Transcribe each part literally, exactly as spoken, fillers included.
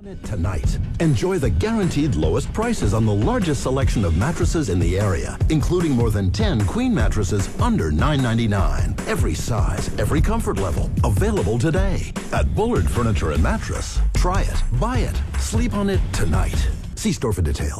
Tonight, enjoy the guaranteed lowest prices on the largest selection of mattresses in the area, including more than ten queen mattresses under nine ninety-nine. Every size, every comfort level, available today at Bullard Furniture and Mattress. Try it, buy it, sleep on it tonight. See store for details.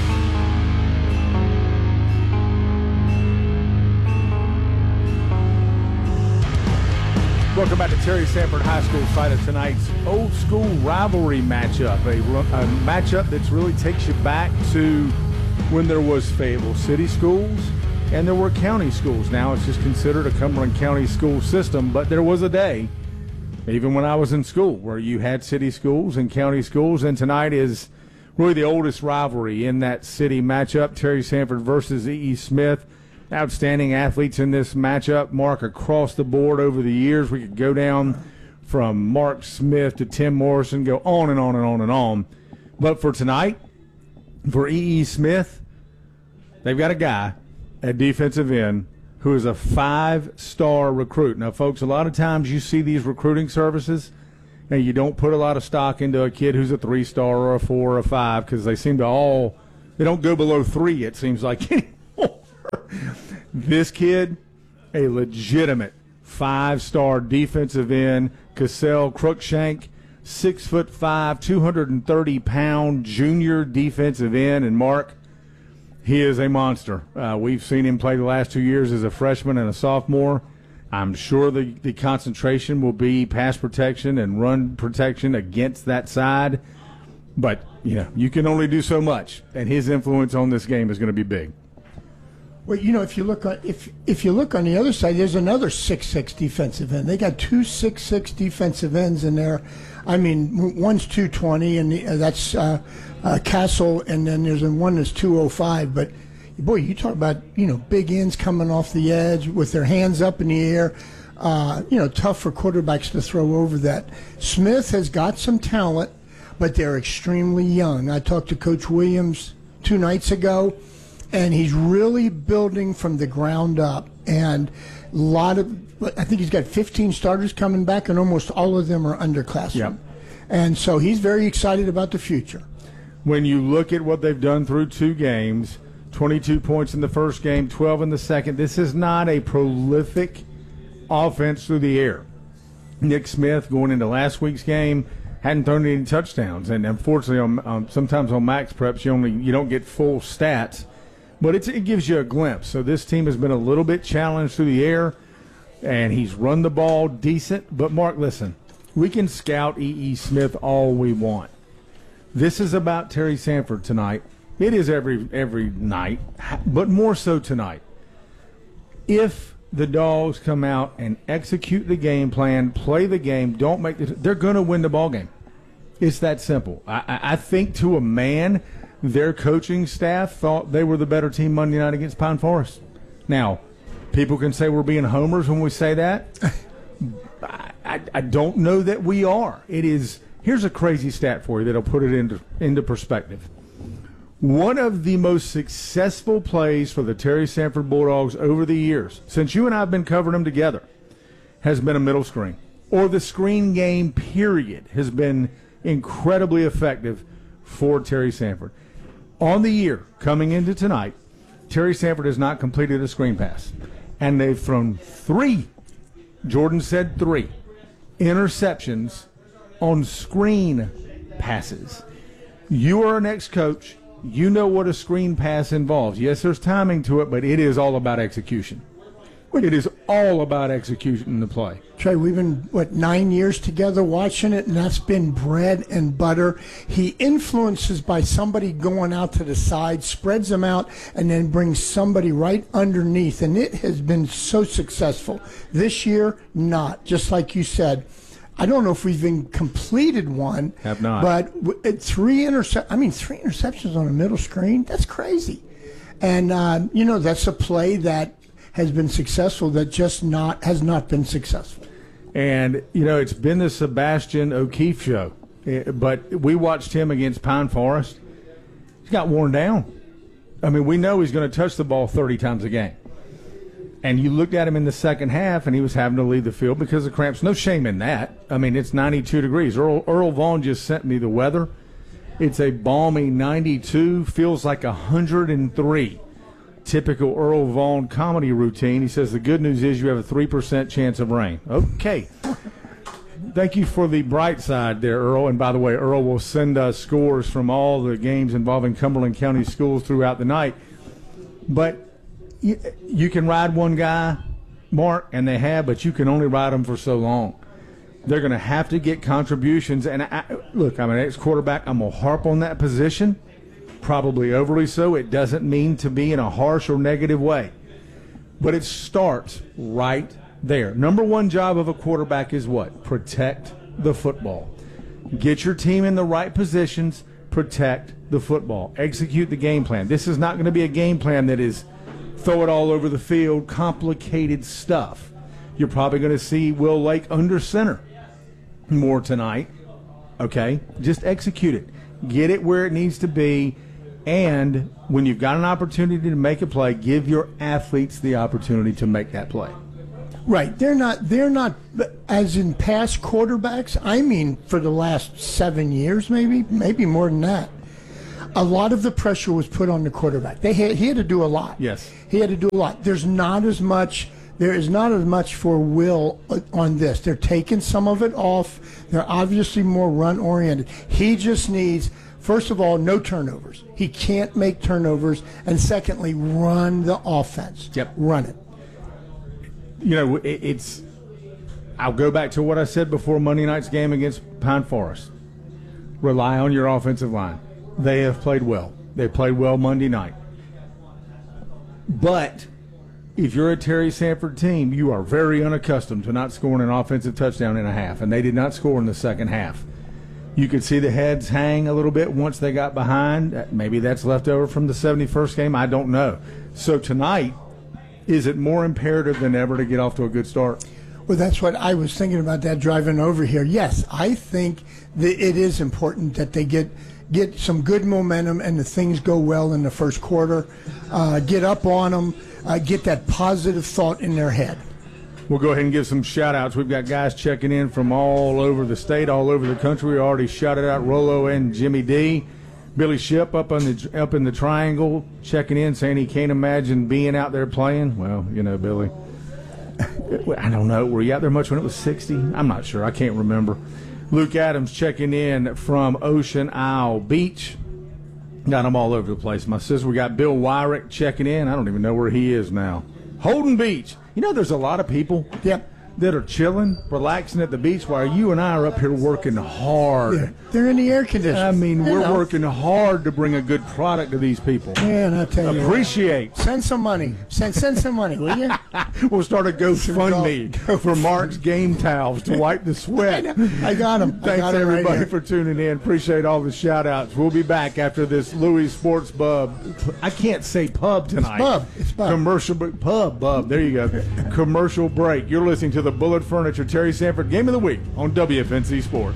Welcome back to Terry Sanford High School, site of tonight's old school rivalry matchup. A, a matchup that really takes you back to when there was Fayetteville City schools and there were county schools. Now it's just considered a Cumberland County school system, but there was a day, even when I was in school, where you had city schools and county schools, and tonight is really the oldest rivalry in that city matchup, Terry Sanford versus E E. Smith. Outstanding athletes in this matchup, Mark, across the board over the years. We could go down from Mark Smith to Tim Morrison, go on and on and on and on. But for tonight, for E E. Smith, they've got a guy at defensive end who is a five-star recruit. Now, folks, a lot of times you see these recruiting services, and you don't put a lot of stock into a kid who's a three-star or a four or a five because they seem to all – they don't go below three, it seems like, anymore. This kid, a legitimate five-star defensive end, Cassell Cruikshank, six foot five, two hundred thirty pound junior defensive end, and Mark, he is a monster. Uh, we've seen him play the last two years as a freshman and a sophomore. I'm sure the, the concentration will be pass protection and run protection against that side, but you know you can only do so much, and his influence on this game is going to be big. Well, you know, if you look on if if you look on the other side, there's another six six defensive end. They got two six six defensive ends in there. I mean, one's two twenty, and the, uh, that's uh, uh, Castle, and then there's one that's two oh five. But boy, you talk about you know big ends coming off the edge with their hands up in the air. Uh, you know, tough for quarterbacks to throw over that. Smith has got some talent, but they're extremely young. I talked to Coach Williams two nights ago. And he's really building from the ground up. And a lot of, I think he's got fifteen starters coming back, and almost all of them are underclassmen. Yep. And so he's very excited about the future. When you look at what they've done through two games, twenty-two points in the first game, twelve in the second, this is not a prolific offense through the air. Nick Smith, going into last week's game, hadn't thrown any touchdowns. And unfortunately, on, um, sometimes on max preps, you only you don't get full stats. But it's, it gives you a glimpse. So this team has been a little bit challenged through the air, and he's run the ball decent. But, Mark, listen, we can scout E E. Smith all we want. This is about Terry Sanford tonight. It is every every night, but more so tonight. If the Dogs come out and execute the game plan, play the game, don't make the – they're going to win the ball game. It's that simple. I, I, I think to a man – their coaching staff thought they were the better team Monday night against Pine Forest. Now, people can say we're being homers when we say that. I, I, I don't know that we are. It is. Here's a crazy stat for you that'll put it into, into perspective. One of the most successful plays for the Terry Sanford Bulldogs over the years, since you and I have been covering them together, has been a middle screen. Or the screen game, period, has been incredibly effective for Terry Sanford. On the year, coming into tonight, Terry Sanford has not completed a screen pass. And they've thrown three, Jordan said three, interceptions on screen passes. You are an ex-coach. You know what a screen pass involves. Yes, there's timing to it, but it is all about execution. It is all about execution in the play. Trey, we've been, what, nine years together watching it, and that's been bread and butter. He influences by somebody going out to the side, spreads them out, and then brings somebody right underneath. And it has been so successful. This year, not. Just like you said, I don't know if we've even completed one. Have not. But at three intercept, I mean, three interceptions on a middle screen, that's crazy. And, uh, you know, that's a play that has been successful that just not has not been successful. And, you know, it's been the Sebastian O'Keefe show. But we watched him against Pine Forest. He's got worn down. I mean, we know he's going to touch the ball thirty times a game. And you looked at him in the second half, and he was having to leave the field because of cramps. No shame in that. I mean, it's ninety-two degrees. Earl, Earl Vaughn just sent me the weather. It's a balmy ninety-two, feels like one hundred three. Typical Earl Vaughn comedy routine. He says the good news is you have a three percent chance of rain. Okay. Thank you for the bright side there, Earl. And by the way, Earl will send us scores from all the games involving Cumberland County schools throughout the night. But you, you can ride one guy, Mark, and they have, but you can only ride them for so long. They're going to have to get contributions. And I, look, I'm an ex-quarterback. I'm going to harp on that position, probably overly so. It doesn't mean to be in a harsh or negative way. But it starts right there. Number one job of a quarterback is what? Protect the football. Get your team in the right positions. Protect the football. Execute the game plan. This is not going to be a game plan that is throw it all over the field, complicated stuff. You're probably going to see Will Lake under center more tonight. Okay? Just execute it. Get it where it needs to be. And when you've got an opportunity to make a play, give your athletes the opportunity to make that play. Right. They're not, they're not, as in past quarterbacks, I mean for the last seven years maybe, maybe more than that. A lot of the pressure was put on the quarterback. They had, he had to do a lot. Yes. He had to do a lot. There's not as much, there is not as much for Will on this. They're taking some of it off. They're obviously more run-oriented. He just needs, first of all, no turnovers. He can't make turnovers. And secondly, run the offense. Yep. Run it. You know, it, it's, I'll go back to what I said before Monday night's game against Pine Forest. Rely on your offensive line. They have played well. They played well Monday night. But if you're a Terry Sanford team, you are very unaccustomed to not scoring an offensive touchdown in a half, and they did not score in the second half. You could see the heads hang a little bit once they got behind. Maybe that's left over from the seventy-first game. I don't know. So tonight, is it more imperative than ever to get off to a good start? Well, that's what I was thinking about that driving over here. Yes, I think that it is important that they get get some good momentum and the things go well in the first quarter. Uh, get up on them. Uh, get that positive thought in their head. We'll go ahead and give some shout-outs. We've got guys checking in from all over the state, all over the country. We already shouted out Rolo and Jimmy D. Billy Ship up on the up in the Triangle checking in, saying he can't imagine being out there playing. Well, you know, Billy, I don't know. Were you out there much when it was sixty? I'm not sure. I can't remember. Luke Adams checking in from Ocean Isle Beach. Got them all over the place. My sister, we got Bill Wyrick checking in. I don't even know where he is now. Holden Beach. You know, there's a lot of people Yep. that are chilling, relaxing at the beach while you and I are up here working hard. Yeah, they're in the air conditioning. I mean, You we're know. working hard to bring a good product to these people. Man, I tell you. Appreciate. Send some money. Send send some money, will you? We'll start a GoFundMe for Mark's game towels to wipe the sweat. I got them. Thanks, I got 'em right everybody, here. for tuning in. Appreciate all the shout-outs. We'll be back after this Louis Sports Pub. I can't say pub tonight. It's pub. It's pub. Commercial break. Pub, bub. There you go. Commercial break. You're listening to the Bullet Furniture Terry Sanford Game of the Week on W F N C Sports.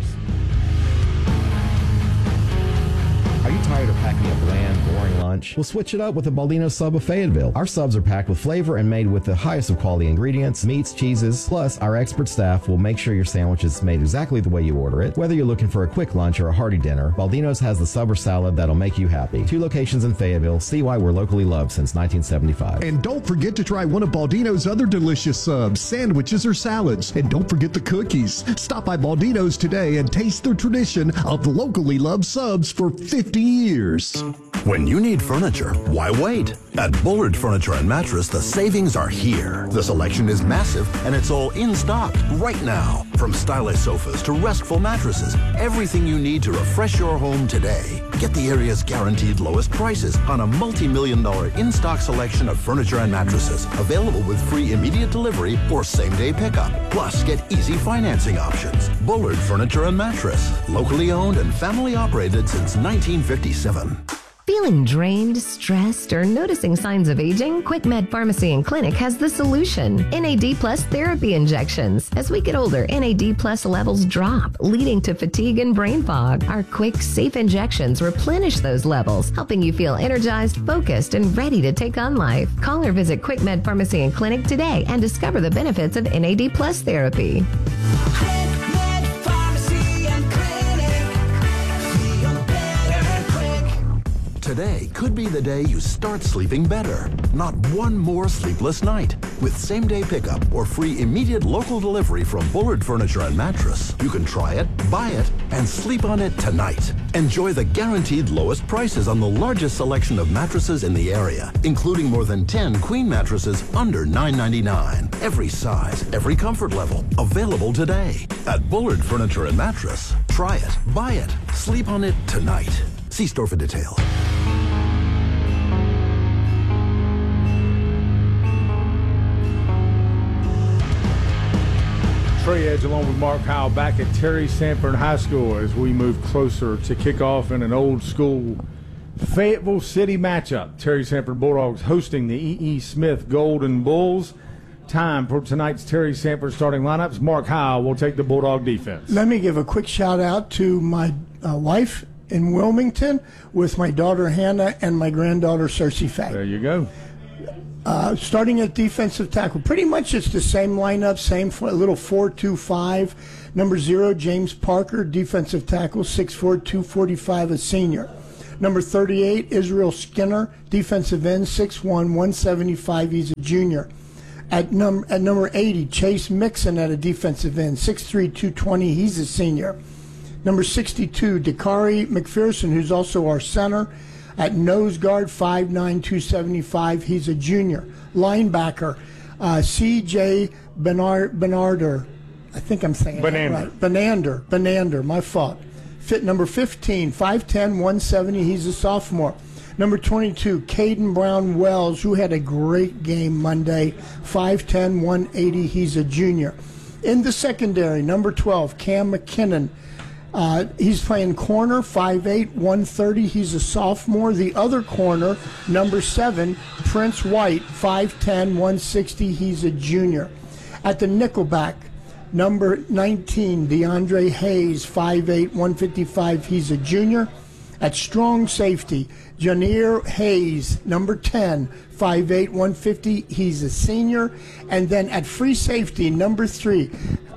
Are you tired of packing a bland, boring lunch? We'll switch it up with the Baldino Sub of Fayetteville. Our subs are packed with flavor and made with the highest of quality ingredients, meats, cheeses, plus our expert staff will make sure your sandwich is made exactly the way you order it. Whether you're looking for a quick lunch or a hearty dinner, Baldino's has the sub or salad that'll make you happy. Two locations in Fayetteville. See why we're locally loved since nineteen seventy-five. And don't forget to try one of Baldino's other delicious subs, sandwiches or salads. And don't forget the cookies. Stop by Baldino's today and taste the tradition of the locally loved subs for fifty years. When you need furniture, why wait? At Bullard Furniture and Mattress, the savings are here. The selection is massive, and it's all in stock right now. From stylish sofas to restful mattresses, everything you need to refresh your home today. Get the area's guaranteed lowest prices on a multi-million dollar in-stock selection of furniture and mattresses, available with free immediate delivery or same-day pickup. Plus, get easy financing options. Bullard Furniture and Mattress, locally owned and family operated since nineteen fifty-seven. Feeling drained, stressed, or noticing signs of aging? QuickMed Pharmacy and Clinic has the solution. N A D Plus therapy injections. As we get older, N A D Plus levels drop, leading to fatigue and brain fog. Our quick, safe injections replenish those levels, helping you feel energized, focused, and ready to take on life. Call or visit QuickMed Pharmacy and Clinic today and discover the benefits of N A D Plus therapy. Today could be the day you start sleeping better. Not one more sleepless night. With same-day pickup or free immediate local delivery from Bullard Furniture and Mattress, you can try it, buy it, and sleep on it tonight. Enjoy the guaranteed lowest prices on the largest selection of mattresses in the area, including more than ten queen mattresses under nine ninety-nine. Every size, every comfort level, available today. At Bullard Furniture and Mattress, try it, buy it, sleep on it tonight. See store for details. Trey Edge along with Mark Howell back at Terry Sanford High School as we move closer to kickoff in an old school Fayetteville City matchup. Terry Sanford Bulldogs hosting the E E. Smith Golden Bulls. Time for tonight's Terry Sanford starting lineups. Mark Howell will take the Bulldog defense. Let me give a quick shout out to my uh, wife in Wilmington with my daughter Hannah and my granddaughter Cersei Faye. There you go. Uh, starting at defensive tackle, pretty much it's the same lineup, same for a little four two five. Number zero, James Parker, defensive tackle, six four, two forty-five, a senior. Number thirty-eight, Israel Skinner, defensive end, six one, one seventy-five, he's a junior. At, num- at number eighty, Chase Mixon at a defensive end, six three, two twenty, he's a senior. Number sixty-two, Dakari McPherson, who's also our center. At nose guard, five nine, two seventy-five, he's a junior. Linebacker, uh, C J Bernard, Bernarder, I think I'm saying Benander. that right. Benander, Benander, my fault. Fit number fifteen, five ten, one seventy, he's a sophomore. Number twenty-two, Caden Brown Wells, who had a great game Monday, five ten, one eighty, he's a junior. In the secondary, number twelve, Cam McKinnon. Uh, he's playing corner, five eight, one thirty. He's a sophomore. The other corner, number seven, Prince White, five ten, one sixty. He's a junior. At the nickelback, number nineteen, DeAndre Hayes, five eight, one fifty-five. He's a junior. At strong safety, Janier Hayes, number ten, five eight, one fifty. He's a senior. And then at free safety, number three,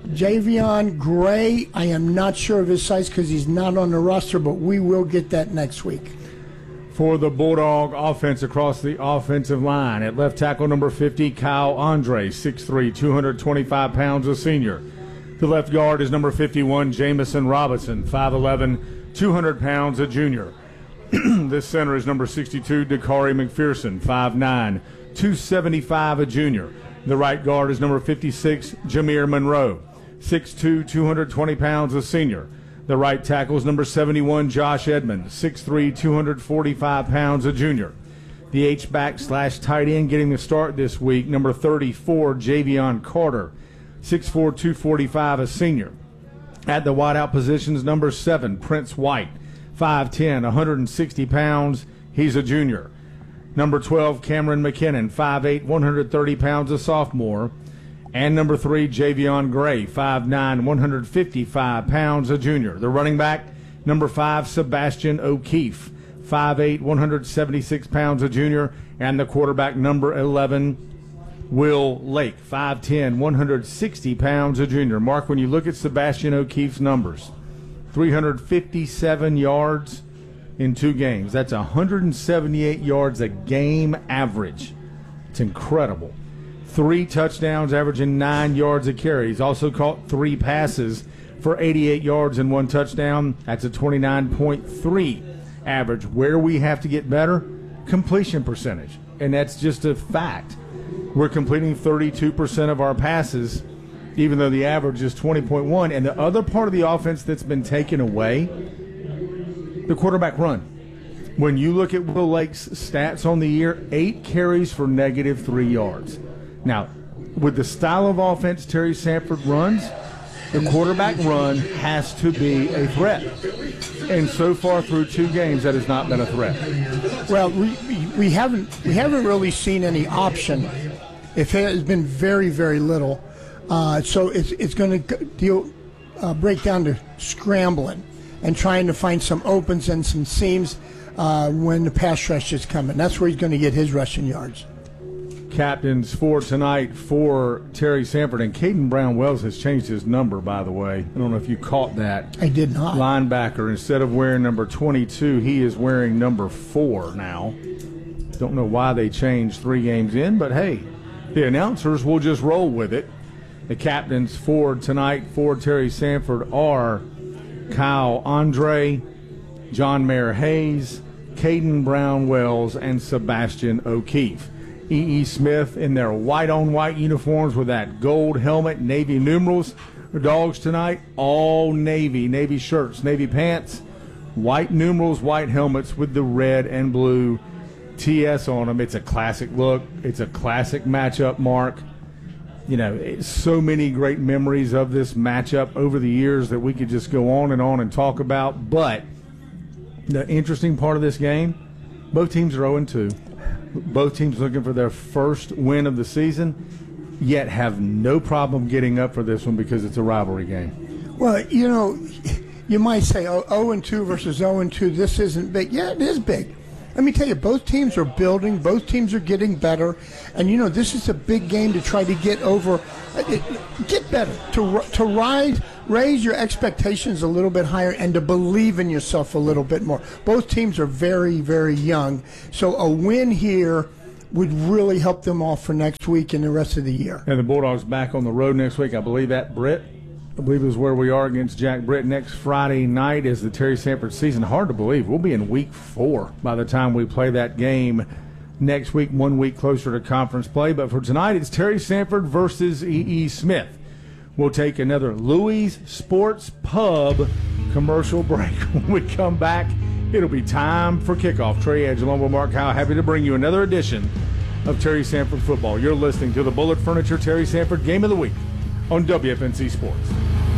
Javion Gray. I am not sure of his size because he's not on the roster, but we will get that next week. For the Bulldog offense across the offensive line, at left tackle number fifty, Kyle Andre, six three, two twenty-five pounds, a senior. The left guard is number fifty-one, Jamison Robinson, five eleven, two hundred pounds, a junior. This center is number sixty-two, Dakari McPherson, five nine, two seventy-five, a junior. The right guard is number fifty-six, Jameer Monroe, six two, two twenty pounds, a senior. The right tackle is number seventy-one, Josh Edmond, six three, two forty-five pounds, a junior. The H-back slash tight end getting the start this week, number thirty-four, Javion Carter, six four, two forty-five, a senior. At the wideout positions, number seven, Prince White, five ten, one sixty pounds, he's a junior. Number twelve, Cameron McKinnon, five eight, one thirty pounds, a sophomore. And number three, Javion Gray, five nine, one fifty-five pounds, a junior. The running back, number five, Sebastian O'Keefe, five eight, one seventy-six pounds, a junior. And the quarterback, number eleven, Will Lake, five ten, one sixty pounds, a junior. Mark, when you look at Sebastian O'Keefe's numbers, three hundred fifty-seven yards in two games. That's one hundred seventy-eight yards a game average. It's incredible. Three touchdowns, averaging nine yards a carry. He's also caught three passes for eighty-eight yards and one touchdown. That's a twenty-nine point three average. Where we have to get better, completion percentage. And that's just a fact. We're completing thirty-two percent of our passes, even though the average is twenty point one. And the other part of the offense that's been taken away, the quarterback run. When you look at Will Lake's stats on the year, eight carries for negative three yards. Now, with the style of offense Terry Sanford runs, The quarterback run has to be a threat. And so far through two games, that has not been a threat. Well, we we haven't we haven't really seen any option. It has been very, very little. Uh, so it's it's going to deal uh, break down to scrambling and trying to find some opens and some seams uh, when the pass rush is coming. That's where he's going to get his rushing yards. Captains for tonight for Terry Sanford, and Caden Brown-Wells has changed his number, by the way. I don't know if you caught that. I did not. Linebacker, instead of wearing number twenty-two, he is wearing number four now. Don't know why they changed three games in, but hey, the announcers will just roll with it. The captains for tonight for Terry Sanford are Kyle Andre, John Mayer Hayes, Caden Brown-Wells, and Sebastian O'Keefe. E E. Smith in their white-on-white uniforms with that gold helmet, Navy numerals. The Dogs tonight, all Navy, Navy shirts, Navy pants, white numerals, white helmets with the red and blue T S on them. It's a classic look. It's a classic matchup, Mark. You know, it's so many great memories of this matchup over the years that we could just go on and on and talk about. But the interesting part of this game, both teams are oh and two. Both teams looking for their first win of the season, yet have no problem getting up for this one because it's a rivalry game. Well, you know, you might say, oh, oh and two versus oh and two, this isn't big. Yeah, it is big. Let me tell you, both teams are building, both teams are getting better, and, you know, this is a big game to try to get over, get better, to to rise, raise your expectations a little bit higher and to believe in yourself a little bit more. Both teams are very, very young, so a win here would really help them all for next week and the rest of the year. And the Bulldogs back on the road next week, I believe, at Britt. I believe is where we are against Jack Britt next Friday night is the Terry Sanford season. Hard to believe. We'll be in week four by the time we play that game next week, one week closer to conference play. But for tonight, it's Terry Sanford versus E E. Smith. We'll take another Louis Sports Pub commercial break. When we come back, it'll be time for kickoff. Trey Edgelombo, Mark Howell, happy to bring you another edition of Terry Sanford Football. You're listening to the Bullet Furniture Terry Sanford Game of the Week on W F N C Sports.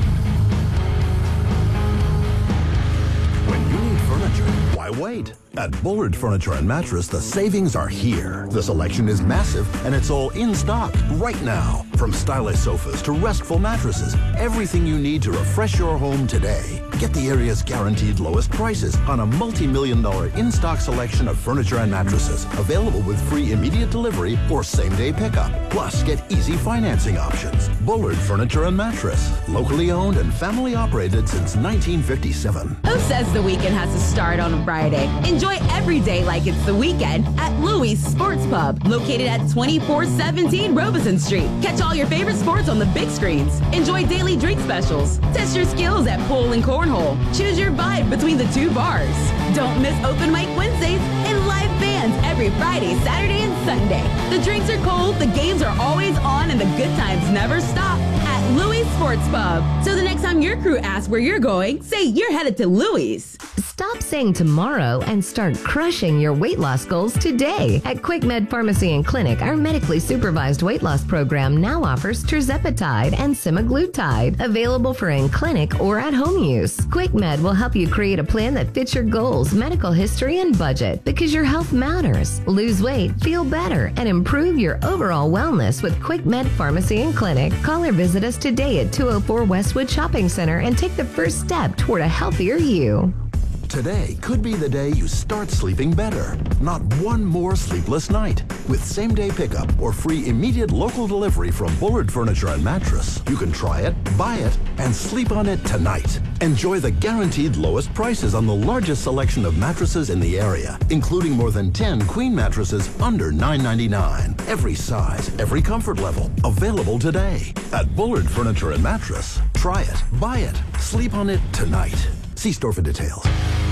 When you need furniture, why wait? At Bullard Furniture and Mattress, the savings are here. The selection is massive, and it's all in stock right now. From stylish sofas to restful mattresses, everything you need to refresh your home today. Get the area's guaranteed lowest prices on a multi-million dollar in-stock selection of furniture and mattresses, available with free immediate delivery or same-day pickup. Plus, get easy financing options. Bullard Furniture and Mattress, locally owned and family operated since nineteen fifty-seven. Who says the weekend has to start on a Friday? Enjoy every day like it's the weekend at Louis Sports Pub, located at twenty-four seventeen Robeson Street. Catch all your favorite sports on the big screens. Enjoy daily drink specials. Test your skills at pool and cornhole. Choose your vibe between the two bars. Don't miss open mic Wednesdays and live bands every Friday, Saturday, and Sunday. The drinks are cold, the games are always on, and the good times never stop at Louis Sports Pub. So the next time your crew asks where you're going, say you're headed to Louis. Stop saying tomorrow and start crushing your weight loss goals today. At QuickMed Pharmacy and Clinic, our medically supervised weight loss program now offers tirzepatide and semaglutide, available for in-clinic or at-home use. QuickMed will help you create a plan that fits your goals, medical history, and budget, because your health matters. Lose weight, feel better, and improve your overall wellness with QuickMed Pharmacy and Clinic. Call or visit us today at two oh four Westwood Shopping Center and take the first step toward a healthier you. Today could be the day you start sleeping better. Not one more sleepless night. With same-day pickup or free immediate local delivery from Bullard Furniture and Mattress, you can try it, buy it, and sleep on it tonight. Enjoy the guaranteed lowest prices on the largest selection of mattresses in the area, including more than ten queen mattresses under nine ninety-nine. Every size, every comfort level, available today. At Bullard Furniture and Mattress, try it, buy it, sleep on it tonight. See store for details.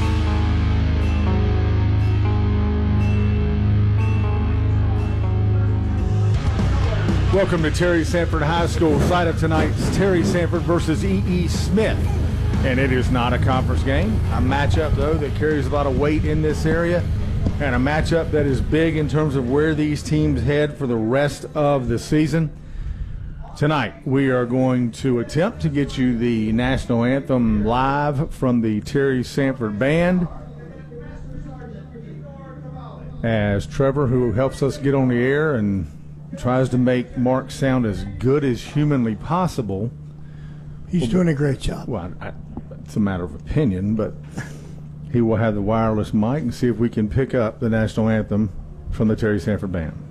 Welcome to Terry Sanford High School. Side of tonight's Terry Sanford versus E E. Smith. And it is not a conference game. A matchup, though, that carries a lot of weight in this area. And a matchup that is big in terms of where these teams head for the rest of the season. Tonight, we are going to attempt to get you the national anthem live from the Terry Sanford Band. As Trevor, who helps us get on the air and tries to make Mark sound as good as humanly possible. He's doing a great job. Well, I, it's a matter of opinion, but he will have the wireless mic and see if we can pick up the national anthem from the Terry Sanford Band.